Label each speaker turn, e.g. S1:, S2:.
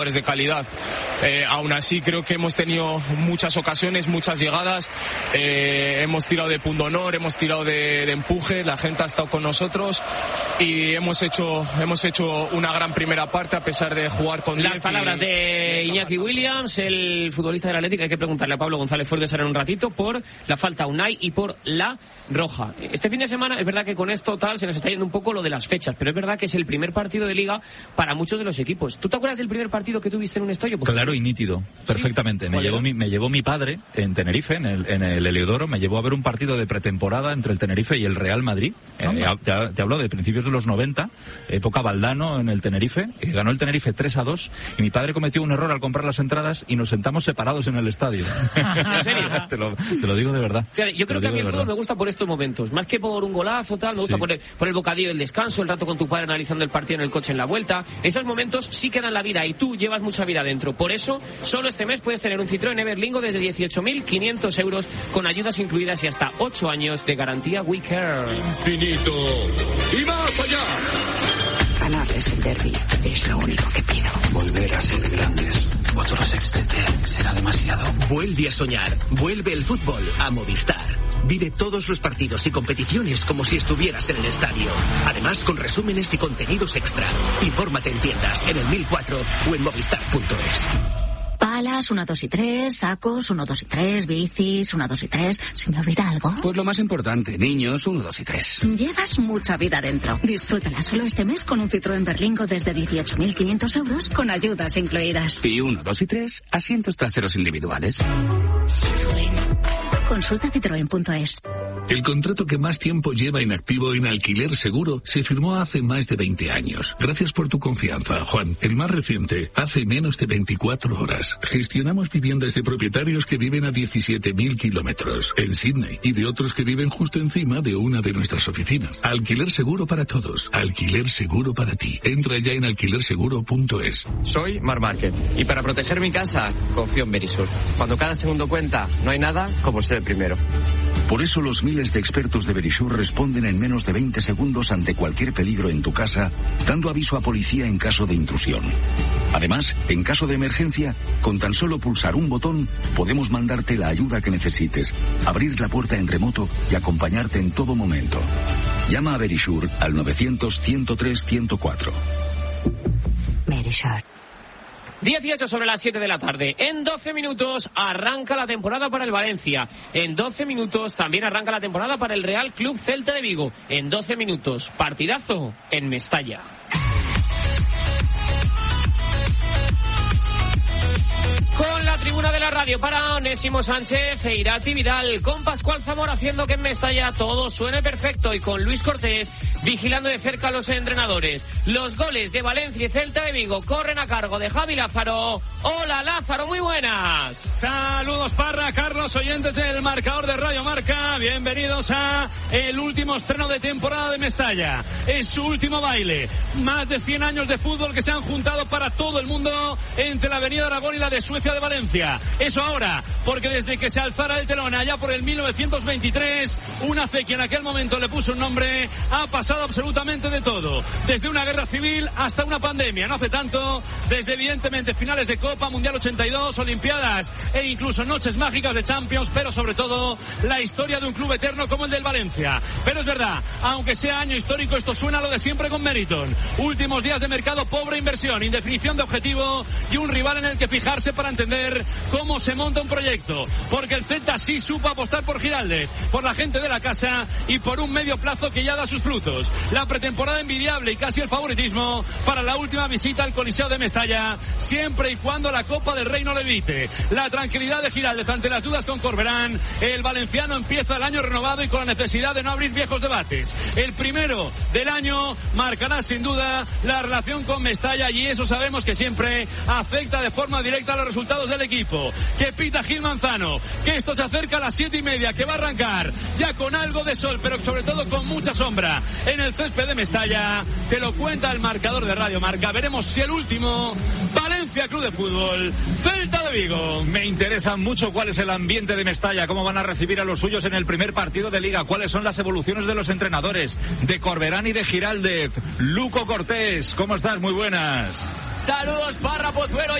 S1: de calidad. Aún así creo que hemos tenido muchas ocasiones, muchas llegadas, hemos tirado de punto honor, hemos tirado de empuje, la gente ha estado con nosotros y hemos hecho una gran primera parte a pesar de jugar con 10.
S2: Las palabras de Iñaki Williams, el futbolista del Atlético. Hay que preguntarle a Pablo González Fuertes ahora en un ratito por la falta a Unai y por la roja. Este fin de semana es verdad que con esto tal se nos está yendo un poco lo de las fechas, pero es verdad que es el primer partido de Liga para muchos de los equipos. ¿Tú te acuerdas del primer partido que tuviste en un estadio?
S3: Claro y nítido, perfectamente.
S2: ¿Sí?
S3: Me llevó mi padre en Tenerife, en el Heliodoro, me llevó a ver un partido de pretemporada entre el Tenerife y el Real Madrid. Te hablo de principios de los 90, época Valdano en el Tenerife, ganó el Tenerife 3-2 y mi padre cometió un error al comprar las entradas y nos sentamos separados en el estadio.
S2: ¿En serio?
S3: te lo digo de verdad.
S2: Fíjate, yo creo que a mí el fútbol me gusta por estos momentos, más que por un golazo tal, me gusta por el bocadillo del descanso, el rato con tu padre analizando el partido en el coche en la vuelta. Esos momentos sí que dan la vida y tú llevas mucha vida dentro. Por eso, solo este mes puedes tener un Citroën Everlingo desde 18.500 euros con ayudas incluidas y hasta 8 años de garantía We Care.
S4: Infinito y más allá.
S5: Ganarles el derbi es lo único que pido.
S6: Volver a ser grandes. Otro sextete será demasiado.
S7: Vuelve a soñar. Vuelve el fútbol a Movistar. Vive todos los partidos y competiciones como si estuvieras en el estadio. Además, con resúmenes y contenidos extra. Infórmate en tiendas, en el 1004 o en movistar.es.
S8: Palas, 1, 2 y 3, sacos, 1, 2 y 3, bicis, 1, 2 y 3. ¿Se me olvida algo?
S6: Pues lo más importante, niños, 1, 2 y 3.
S8: Llevas mucha vida dentro. Disfrútala solo este mes con un Citroën Berlingo desde 18.500 euros con ayudas incluidas.
S6: Y 1, 2 y 3, asientos traseros individuales.
S8: Citroën. Consulta citroen.es.
S4: El contrato que más tiempo lleva inactivo en Alquiler Seguro se firmó hace más de 20 años. Gracias por tu confianza, Juan. El más reciente, hace menos de 24 horas. Gestionamos viviendas de propietarios que viven a 17.000 kilómetros en Sydney y de otros que viven justo encima de una de nuestras oficinas. Alquiler Seguro para todos. Alquiler Seguro para ti. Entra ya en alquilerseguro.es.
S9: Soy Mar Márquez y para proteger mi casa confío en Verisur. Cuando cada segundo cuenta, no hay nada como ser el primero.
S10: Por eso los miles de expertos de Verisur responden en menos de 20 segundos ante cualquier peligro en tu casa, dando aviso a policía en caso de intrusión. Además, en caso de emergencia, con tan solo pulsar un botón, podemos mandarte la ayuda que necesites, abrir la puerta en remoto y acompañarte en todo momento. Llama a Verisur al 900-103-104.
S8: Verisur.
S2: 18 sobre las 7 de la tarde. En 12 minutos arranca la temporada para el Valencia. En 12 minutos también arranca la temporada para el Real Club Celta de Vigo. En 12 minutos, partidazo en Mestalla. Con la tribuna de la radio para Onésimo Sánchez e Irati Vidal, con Pascual Zamora haciendo que en Mestalla todo suene perfecto y con Luis Cortés vigilando de cerca a los entrenadores. Los goles de Valencia y Celta de Vigo corren a cargo de Javi Lázaro. Hola Lázaro, muy buenas.
S11: Saludos Parra, Carlos, oyentes del marcador de Radio Marca. Bienvenidos a el último estreno de temporada de Mestalla. Es su último baile. Más de 100 años de fútbol que se han juntado para todo el mundo entre la Avenida Aragón y la de Suecia de Valencia. Eso ahora, porque desde que se alzara el telón allá por el 1923, una fe que en aquel momento le puso un nombre, ha pasado absolutamente de todo. Desde una guerra civil hasta una pandemia. No hace tanto, desde evidentemente finales de Copa, Mundial 82, Olimpiadas e incluso noches mágicas de Champions, pero sobre todo la historia de un club eterno como el del Valencia. Pero es verdad, aunque sea año histórico, esto suena a lo de siempre con Meriton. Últimos días de mercado, pobre inversión, indefinición de objetivo y un rival en el que fijarse para entender cómo se monta un proyecto, porque el Celta sí supo apostar por Giraldez, por la gente de la casa y por un medio plazo que ya da sus frutos. La pretemporada envidiable y casi el favoritismo para la última visita al Coliseo de Mestalla, siempre y cuando la Copa del Rey no le evite. La tranquilidad de Giraldez ante las dudas con Corberán. El valenciano empieza el año renovado y con la necesidad de no abrir viejos debates. El primero del año marcará sin duda la relación con Mestalla y eso sabemos que siempre afecta de forma directa a los resultados del equipo. Que pita Gil Manzano, que esto se acerca a las 7:30, que va a arrancar ya con algo de sol, pero sobre todo con mucha sombra en el césped de Mestalla. Te lo cuenta el marcador de Radio Marca. Veremos si el último, Valencia Club de Fútbol, Celta de Vigo.
S3: Me interesa mucho cuál es el ambiente de Mestalla, cómo van a recibir a los suyos en el primer partido de Liga, cuáles son las evoluciones de los entrenadores, de Corberán y de Giraldez. Luco Cortés, ¿cómo estás? Muy buenas.
S12: Saludos, Parra, Pozuelo.